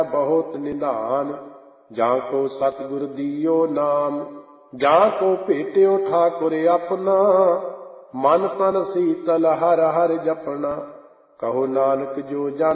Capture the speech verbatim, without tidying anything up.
ਬਹੁਤ ਨਿਧਾਨ। ਜਾਂ ਕੋ ਸਤਿਗੁਰ ਦੀਓ ਨਾਮ, ਜਾਂ ਕੋ ਭੇਟਿਓ ਠਾਕੁਰ ਆਪਣਾ। ਮਨ ਤਨ ਸੀਤਲ ਹਰਿ ਹਰਿ ਜਪਣਾ, ਕਹੋ ਨਾਨਕ ਜੋ ਜਨ